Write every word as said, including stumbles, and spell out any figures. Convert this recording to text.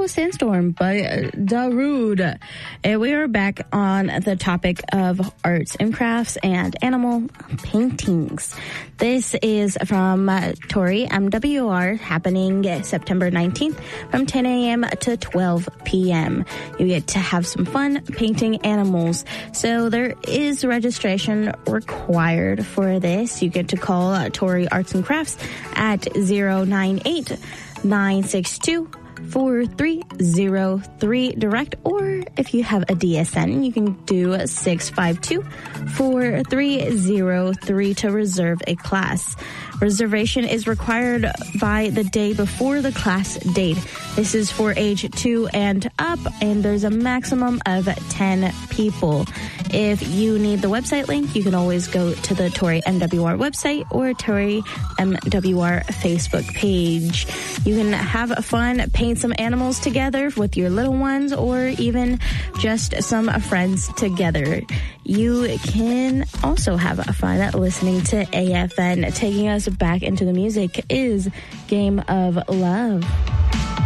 Sandstorm by uh, Darude. And we are back on the topic of arts and crafts and animal paintings. This is from uh, Tori M W R, happening September nineteenth from ten a.m. to twelve p.m. You get to have some fun painting animals. So there is registration required for this. You get to call uh, Tori Arts and Crafts at zero nine eight nine six two four three zero three direct, or if you have a D S N, you can do six five two four three zero three to reserve a class. Reservation is required by the day before the class date. This is for age two and up, and there's a maximum of ten people. If you need the website link, you can always go to the Tori M W R website or Tori M W R Facebook page. You can have fun, paint some animals together with your little ones, or even just some friends together. You can also have fun listening to A F N. Taking us back into the music is Game of Love.